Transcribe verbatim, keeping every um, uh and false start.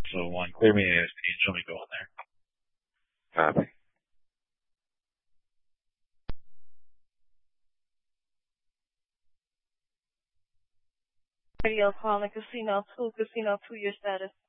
So one, clear me A S P and show me going there. Copy. Radio calling Casino two, Casino two, your status.